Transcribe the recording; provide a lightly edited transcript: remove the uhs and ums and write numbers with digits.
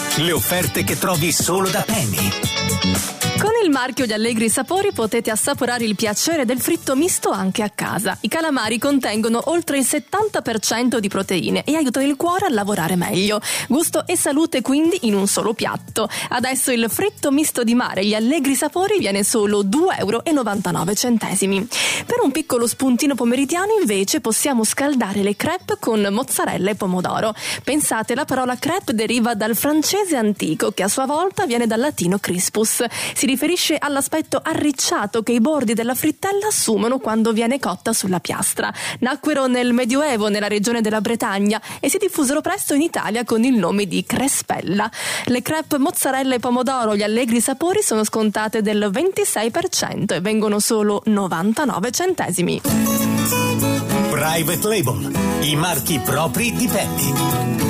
Le offerte che trovi solo da Penny. Con il marchio Gli Allegri Sapori potete assaporare il piacere del fritto misto anche a casa. I calamari contengono oltre il 70% di proteine e aiutano il cuore a lavorare meglio. Gusto e salute quindi in un solo piatto. Adesso il fritto misto di mare Gli Allegri Sapori viene solo 2,99 €. Per un piccolo spuntino pomeridiano invece possiamo scaldare le crepe con mozzarella e pomodoro. Pensate, la parola crepe deriva dal francese antico, che a sua volta viene dal latino crispus. Si riferisce all'aspetto arricciato che i bordi della frittella assumono quando viene cotta sulla piastra. Nacquero nel Medioevo nella regione della Bretagna e si diffusero presto in Italia con il nome di crespella. Le crepe mozzarella e pomodoro Gli Allegri Sapori sono scontate del 26% e vengono solo 99 centesimi. Private Label, i marchi propri di Penny.